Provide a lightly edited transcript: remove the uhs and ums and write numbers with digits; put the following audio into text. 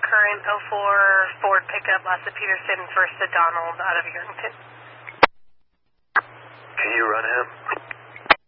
current 04 Ford pickup, last at Peterson, first at Donald out of Yerington.